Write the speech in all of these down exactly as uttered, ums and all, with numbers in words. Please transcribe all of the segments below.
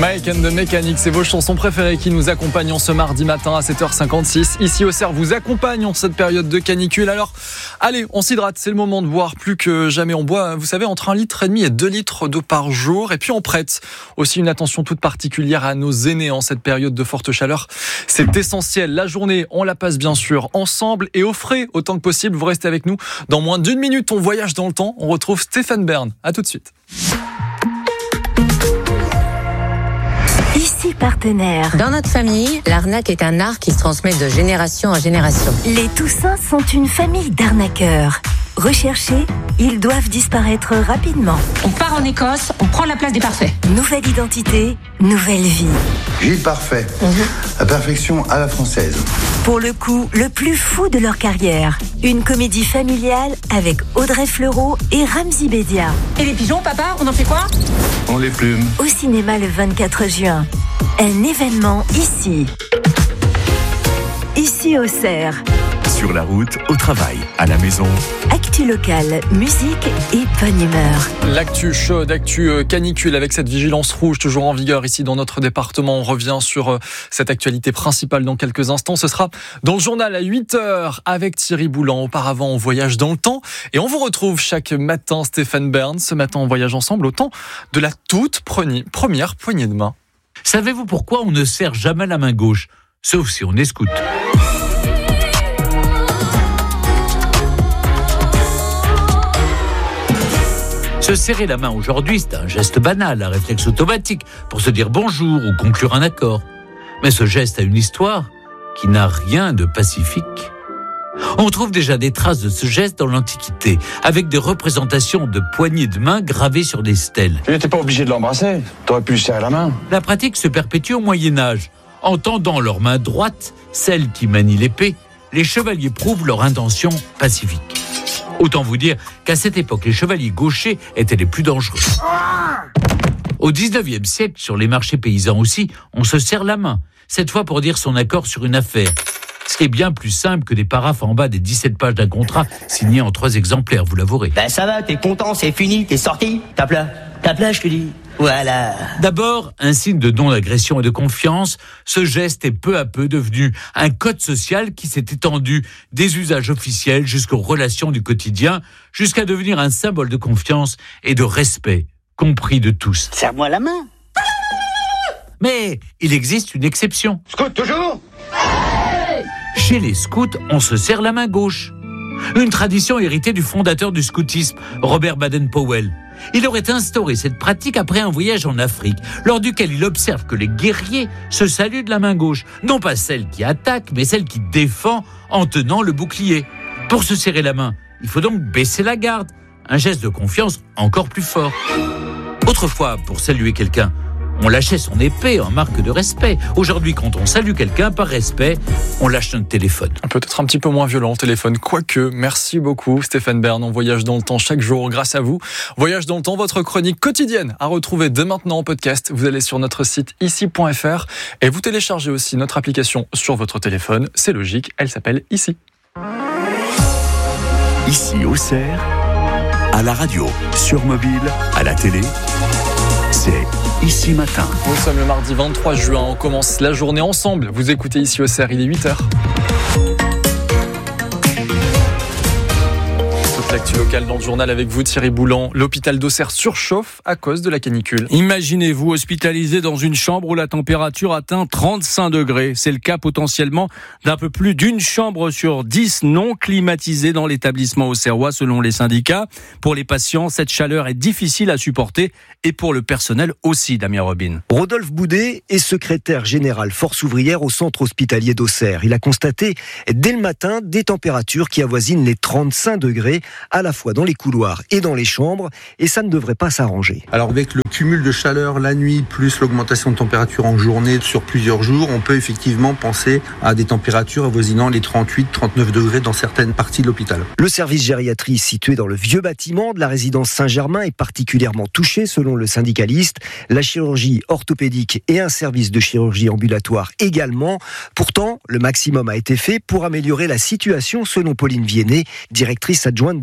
Mike and the Mechanics, c'est vos chansons préférées qui nous accompagnent ce mardi matin à sept heures cinquante-six. Ici Auxerre vous accompagne en cette période de canicule. Alors, allez, on s'hydrate, c'est le moment de boire plus que jamais. On boit, vous savez, entre un litre et demi et deux litres d'eau par jour. Et puis on prête aussi une attention toute particulière à nos aînés en cette période de forte chaleur. C'est essentiel. La journée, on la passe bien sûr ensemble et au frais autant que possible. Vous restez avec nous. Dans moins d'une minute, on voyage dans le temps. On retrouve Stéphane Bern. À tout de suite. Ici partenaire. Dans notre famille, l'arnaque est un art qui se transmet de génération en génération. Les Toussins sont une famille d'arnaqueurs. Recherchés, ils doivent disparaître rapidement. On part en Écosse, on prend la place des parfaits. Nouvelle identité, nouvelle vie. Gilles Parfait, mmh. La perfection à la française. Pour le coup, le plus fou de leur carrière. Une comédie familiale avec Audrey Fleurot et Ramzy Bedia. Et les pigeons, papa, on en fait quoi? On les plume. Au cinéma le vingt-quatre juin. Un événement ici. Ici Auxerre. Sur la route, au travail, à la maison. Actu locale, musique et bonne humeur. L'actu chaude, actu canicule avec cette vigilance rouge toujours en vigueur ici dans notre département. On revient sur cette actualité principale dans quelques instants. Ce sera dans le journal à huit heures avec Thierry Boulan. Auparavant, on voyage dans le temps et on vous retrouve chaque matin, Stéphane Bern. Ce matin, on voyage ensemble au temps de la toute première poignée de main. Savez-vous pourquoi on ne serre jamais la main gauche, sauf si on est scout? Se serrer la main aujourd'hui, c'est un geste banal, un réflexe automatique pour se dire bonjour ou conclure un accord. Mais ce geste a une histoire qui n'a rien de pacifique. On trouve déjà des traces de ce geste dans l'Antiquité, avec des représentations de poignées de main gravées sur des stèles. Tu n'étais pas obligé de l'embrasser, t'aurais pu lui serrer la main. La pratique se perpétue au Moyen-Âge. En tendant leur main droite, celle qui manie l'épée, les chevaliers prouvent leur intention pacifique. Autant vous dire qu'à cette époque, les chevaliers gauchers étaient les plus dangereux. Au dix-neuvième siècle, sur les marchés paysans aussi, on se serre la main, cette fois pour dire son accord sur une affaire. Ce qui est bien plus simple que des paraphes en bas des dix-sept pages d'un contrat signé en trois exemplaires, vous l'avouerez. Ben ça va, t'es content, c'est fini, t'es sorti, tape là, tape là, je te dis. Voilà. D'abord, un signe de non-agression et de confiance, ce geste est peu à peu devenu un code social qui s'est étendu des usages officiels jusqu'aux relations du quotidien, jusqu'à devenir un symbole de confiance et de respect, compris de tous. Serre-moi la main. Mais il existe une exception. Scout toujours? Chez les scouts, on se serre la main gauche. Une tradition héritée du fondateur du scoutisme, Robert Baden-Powell. Il aurait instauré cette pratique après un voyage en Afrique, lors duquel il observe que les guerriers se saluent de la main gauche. Non pas celle qui attaque, mais celle qui défend en tenant le bouclier. Pour se serrer la main, il faut donc baisser la garde. Un geste de confiance encore plus fort. Autrefois, pour saluer quelqu'un, on lâchait son épée en marque de respect. Aujourd'hui, quand on salue quelqu'un par respect, on lâche notre téléphone. Peut-être un petit peu moins violent, téléphone. Quoique, merci beaucoup Stéphane Bern. On voyage dans le temps chaque jour grâce à vous. Voyage dans le temps, votre chronique quotidienne à retrouver dès maintenant en podcast. Vous allez sur notre site ici point f r et vous téléchargez aussi notre application sur votre téléphone. C'est logique, elle s'appelle Ici. Ici Auxerre, à la radio, sur mobile, à la télé, c'est Ici Matin. Nous sommes le mardi vingt-trois juin, on commence la journée ensemble. Vous écoutez Ici Auxerre, il est huit heures. L'actu locale dans le journal avec vous Thierry Boulan. L'hôpital d'Auxerre surchauffe à cause de la canicule. Imaginez-vous hospitalisé dans une chambre où la température atteint trente-cinq degrés. C'est le cas potentiellement d'un peu plus d'une chambre sur dix non climatisée dans l'établissement auxerrois selon les syndicats. Pour les patients, cette chaleur est difficile à supporter et pour le personnel aussi, Damien Robin. Rodolphe Boudet est secrétaire général force ouvrière au centre hospitalier d'Auxerre. Il a constaté dès le matin des températures qui avoisinent les trente-cinq degrés à la fois dans les couloirs et dans les chambres, et ça ne devrait pas s'arranger. Alors avec le cumul de chaleur la nuit plus l'augmentation de température en journée sur plusieurs jours, on peut effectivement penser à des températures avoisinant les trente-huit à trente-neuf degrés dans certaines parties de l'hôpital. Le service gériatrie situé dans le vieux bâtiment de la résidence Saint-Germain est particulièrement touché selon le syndicaliste. La chirurgie orthopédique et un service de chirurgie ambulatoire également. Pourtant, le maximum a été fait pour améliorer la situation selon Pauline Viennet, directrice adjointe de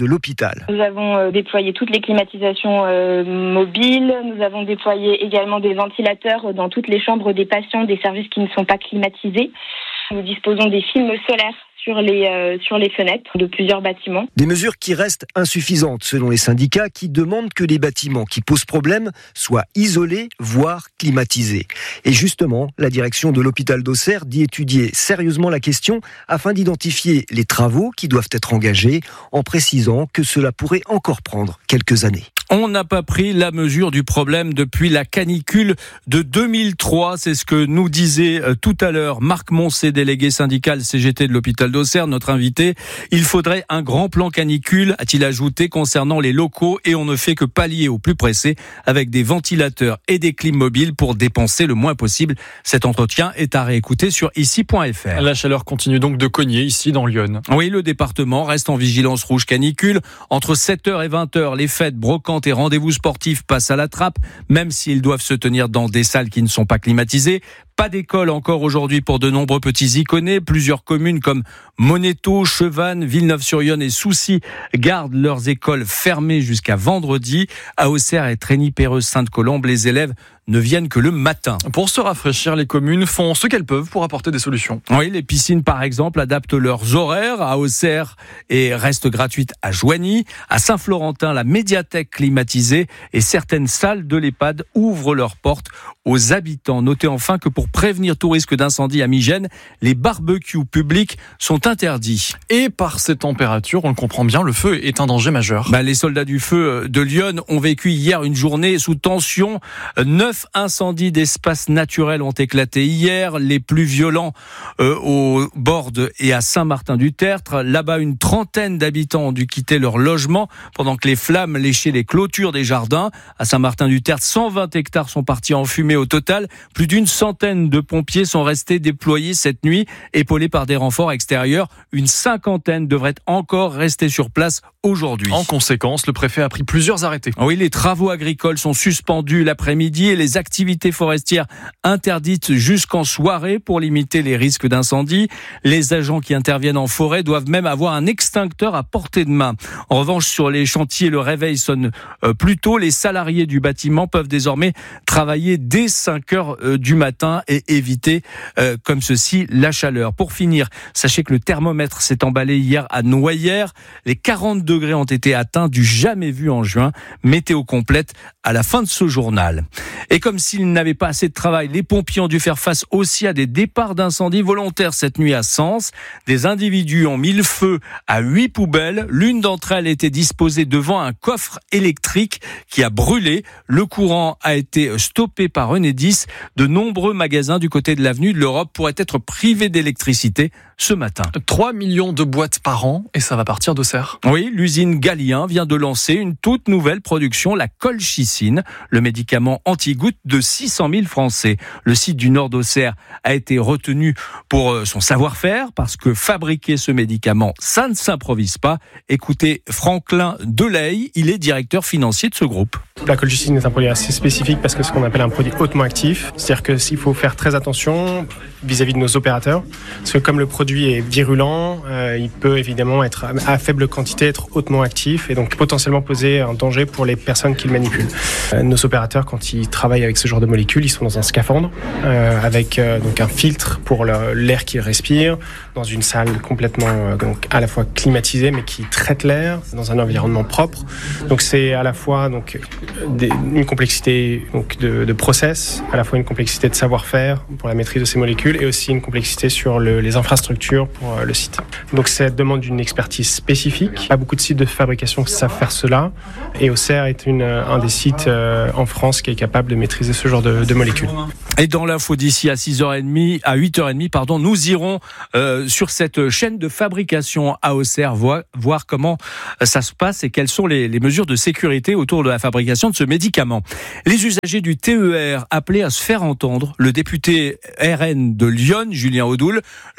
l'hôpital. Nous avons déployé toutes les climatisations euh, mobiles. Nous avons déployé également des ventilateurs dans toutes les chambres des patients, des services qui ne sont pas climatisés. Nous disposons des films solaires sur les, euh, sur les fenêtres de plusieurs bâtiments. Des mesures qui restent insuffisantes selon les syndicats qui demandent que les bâtiments qui posent problème soient isolés, voire climatisés. Et justement, la direction de l'hôpital d'Auxerre dit étudier sérieusement la question afin d'identifier les travaux qui doivent être engagés en précisant que cela pourrait encore prendre quelques années. On n'a pas pris la mesure du problème depuis la canicule de deux mille trois. C'est ce que nous disait tout à l'heure Marc Moncé, délégué syndical C G T de l'hôpital d'Auxerre, notre invité. Il faudrait un grand plan canicule, a-t-il ajouté, concernant les locaux, et on ne fait que pallier au plus pressé avec des ventilateurs et des clims mobiles pour dépenser le moins possible. Cet entretien est à réécouter sur ici point f r. La chaleur continue donc de cogner ici dans Lyon. Oui, le département reste en vigilance rouge canicule. Entre sept heures et vingt heures, les fêtes, brocantes et rendez-vous sportifs passent à la trappe, même s'ils doivent se tenir dans des salles qui ne sont pas climatisées. Pas d'école encore aujourd'hui pour de nombreux petits iconés. Plusieurs communes comme Monéto, Chevannes, Villeneuve-sur-Yonne et Soucy gardent leurs écoles fermées jusqu'à vendredi. À Auxerre et Trény-Perreuse, Sainte-Colombe, les élèves ne viennent que le matin. Pour se rafraîchir, les communes font ce qu'elles peuvent pour apporter des solutions. Oui, les piscines, par exemple, adaptent leurs horaires à Auxerre et restent gratuites à Joigny. À Saint-Florentin, la médiathèque climatisée et certaines salles de l'EHPAD ouvrent leurs portes aux habitants. Notez enfin que pour prévenir tout risque d'incendie à Migène, les barbecues publics sont interdits. Et par ces températures, on le comprend bien, le feu est un danger majeur. Bah, les soldats du feu de Lyon ont vécu hier une journée sous tension. Neuf incendies d'espaces naturels ont éclaté hier, les plus violents euh, au Bordes et à Saint-Martin-du-Tertre. Là-bas, une trentaine d'habitants ont dû quitter leur logement pendant que les flammes léchaient les clôtures des jardins. À Saint-Martin-du-Tertre, cent vingt hectares sont partis en fumée. Au total, plus d'une centaine de pompiers sont restés déployés cette nuit, épaulés par des renforts extérieurs. Une cinquantaine devraient encore rester sur place aujourd'hui. En conséquence, le préfet a pris plusieurs arrêtés. Oui, les travaux agricoles sont suspendus l'après-midi et les activités forestières interdites jusqu'en soirée pour limiter les risques d'incendie. Les agents qui interviennent en forêt doivent même avoir un extincteur à portée de main. En revanche, sur les chantiers, le réveil sonne plus tôt. Les salariés du bâtiment peuvent désormais travailler dès cinq heures du matin et éviter, euh, comme ceci, la chaleur. Pour finir, sachez que le thermomètre s'est emballé hier à Noyères. Les quarante degrés ont été atteints, du jamais vu en juin. Météo complète à la fin de ce journal. Et comme s'ils n'avaient pas assez de travail, les pompiers ont dû faire face aussi à des départs d'incendie volontaires cette nuit à Sens. Des individus ont mis le feu à huit poubelles. L'une d'entre elles était disposée devant un coffre électrique qui a brûlé. Le courant a été stoppé par Enedis. De nombreux magasins du côté de l'avenue de l'Europe pourraient être privés d'électricité ce matin. trois millions de boîtes par an et ça va partir d'Auxerre. Oui, l'usine Galien vient de lancer une toute nouvelle production, la colchicine, le médicament anti-goutte de six cent mille Français. Le site du nord d'Auxerre a été retenu pour son savoir-faire parce que fabriquer ce médicament, ça ne s'improvise pas. Écoutez Franklin Delay, il est directeur financier de ce groupe. La colchicine est un produit assez spécifique parce que c'est ce qu'on appelle un produit hautement actif. C'est-à-dire que s'il faut faire très attention vis-à-vis de nos opérateurs, parce que comme le produit est virulent, euh, il peut évidemment être à faible quantité, être hautement actif et donc potentiellement poser un danger pour les personnes qui le manipulent. Euh, nos opérateurs, quand ils travaillent avec ce genre de molécules, ils sont dans un scaphandre euh, avec euh, donc un filtre pour le, l'air qu'ils respirent, dans une salle complètement euh, donc à la fois climatisée mais qui traite l'air dans un environnement propre. Donc c'est à la fois donc des, une complexité donc de, de process, à la fois une complexité de savoir-faire pour la maîtrise de ces molécules et aussi une complexité sur le, les infrastructures pour euh, le site. Donc ça demande une expertise spécifique. Pas beaucoup de sites de fabrication savent faire cela et Auxerre est une, un des sites euh, en France qui est capable de maîtriser ce genre de, de molécules. Et dans l'info d'ici à six heures trente, à huit heures trente, pardon, nous irons euh, sur cette chaîne de fabrication à Auxerre voir, voir comment ça se passe et quelles sont les, les mesures de sécurité autour de la fabrication de ce médicament. Les usagers du T E R appelés à se faire entendre, le député R N de Lyon, Julien Audoul, lance une pétition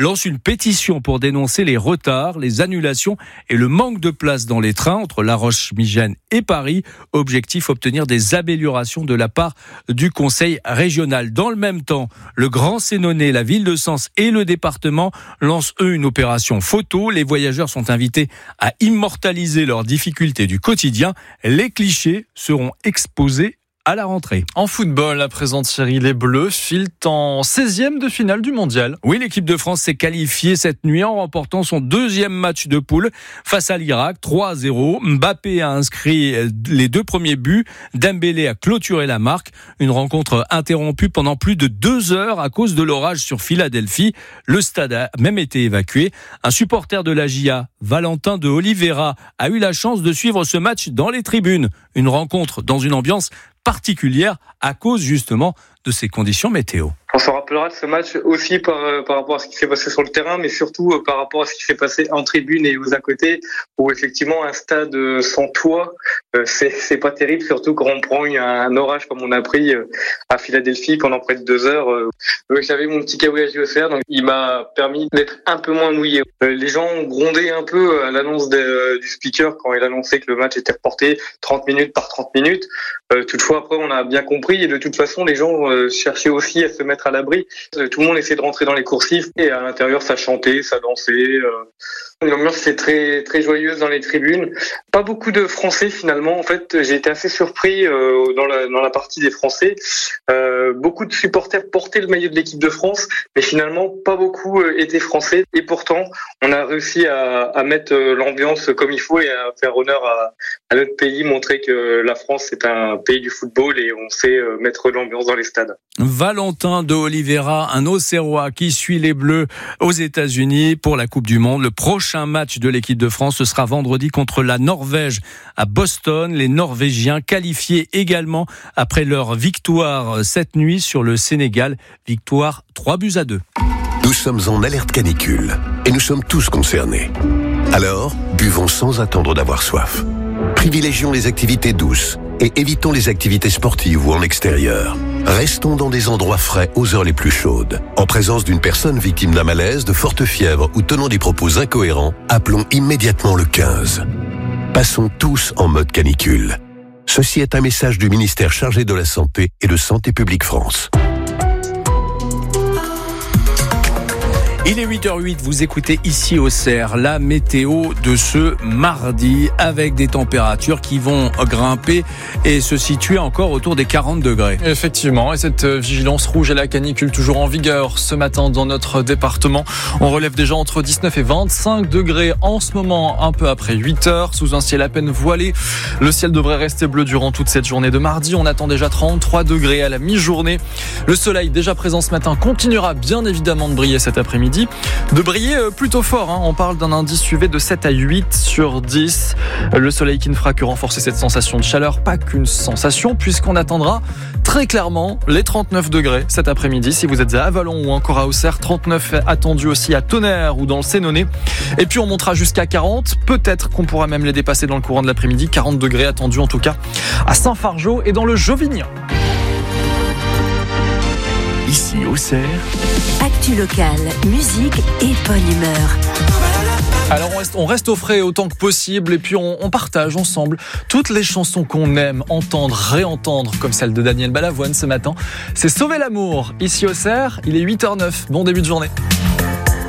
pétition pour dénoncer les retards, les annulations et le manque de place dans les trains entre La Roche-Migène et Paris. Objectif, obtenir des améliorations de la part du conseil régional. Dans le même temps, le Grand Sénonais, la ville de Sens et le département lancent eux une opération photo. Les voyageurs sont invités à immortaliser leurs difficultés du quotidien. Les clichés seront exposés à la rentrée. En football, à présent, Thierry, les Bleus filent en seizième de finale du mondial. Oui, l'équipe de France s'est qualifiée cette nuit en remportant son deuxième match de poule face à l'Irak, trois à zéro. Mbappé a inscrit les deux premiers buts. Dembélé a clôturé la marque. Une rencontre interrompue pendant plus de deux heures à cause de l'orage sur Philadelphie. Le stade a même été évacué. Un supporter de la J A, Valentin de Oliveira, a eu la chance de suivre ce match dans les tribunes. Une rencontre dans une ambiance particulière à cause justement de ces conditions météo. On se rappellera de ce match aussi par, euh, par rapport à ce qui s'est passé sur le terrain, mais surtout euh, par rapport à ce qui s'est passé en tribune et aux à côté, où effectivement un stade euh, sans toit, euh, c'est, c'est pas terrible, surtout quand on prend une, un orage comme on a pris euh, à Philadelphie pendant près de deux heures. Euh, j'avais mon petit K W J O C R, donc il m'a permis d'être un peu moins mouillé. Euh, les gens ont grondé un peu à l'annonce de, euh, du speaker quand il annonçait que le match était reporté trente minutes par trente minutes. Euh, toutefois, après, on a bien compris et de toute façon, les gens euh, cherchaient aussi à se mettre à l'abri. Tout le monde essayait de rentrer dans les coursives et à l'intérieur, ça chantait, ça dansait. Euh... L'ambiance était très très joyeuse dans les tribunes. Pas beaucoup de Français finalement. En fait, j'ai été assez surpris euh, dans la dans la partie des Français. Euh, beaucoup de supporters portaient le maillot de l'équipe de France, mais finalement pas beaucoup euh, étaient Français. Et pourtant, on a réussi à, à mettre euh, l'ambiance comme il faut et à faire honneur à, à notre pays, montrer que la France c'est un pays du football et on sait euh, mettre l'ambiance dans les stades. Valentin de Oliveira, un Auxerrois qui suit les Bleus aux États-Unis pour la Coupe du Monde. Le prochain match de l'équipe de France, ce sera vendredi contre la Norvège à Boston. Les Norvégiens qualifiés également après leur victoire cette nuit sur le Sénégal. Victoire trois buts à deux. Nous sommes en alerte canicule et nous sommes tous concernés. Alors, buvons sans attendre d'avoir soif. Privilégions les activités douces et évitons les activités sportives ou en extérieur. Restons dans des endroits frais aux heures les plus chaudes. En présence d'une personne victime d'un malaise, de forte fièvre ou tenant des propos incohérents, appelons immédiatement le quinze. Passons tous en mode canicule. Ceci est un message du ministère chargé de la Santé et de Santé publique France. Il est huit heures huit, vous écoutez ici au Cerf la météo de ce mardi avec des températures qui vont grimper et se situer encore autour des quarante degrés. Effectivement, et cette vigilance rouge et la canicule toujours en vigueur ce matin dans notre département. On relève déjà entre dix-neuf et vingt-cinq degrés en ce moment, un peu après huit heures, sous un ciel à peine voilé. Le ciel devrait rester bleu durant toute cette journée de mardi. On attend déjà trente-trois degrés à la mi-journée. Le soleil déjà présent ce matin continuera bien évidemment de briller cet après-midi. De briller plutôt fort, hein. On parle d'un indice U V de sept à huit sur dix. Le soleil qui ne fera que renforcer cette sensation de chaleur, pas qu'une sensation, puisqu'on attendra très clairement les trente-neuf degrés cet après-midi. Si vous êtes à Avallon ou encore à Auxerre, trente-neuf attendu aussi à Tonnerre ou dans le Sénonais. Et puis on montera jusqu'à quarante. Peut-être qu'on pourra même les dépasser dans le courant de l'après-midi. quarante degrés attendus en tout cas à Saint-Fargeau et dans le Jovignan. Ici au Cerf. Actu locale, musique et bonne humeur. Alors on reste, on reste au frais autant que possible et puis on, on partage ensemble toutes les chansons qu'on aime entendre, réentendre, comme celle de Daniel Balavoine ce matin. C'est Sauver l'amour, ici au Cerf, il est huit heures neuf, bon début de journée.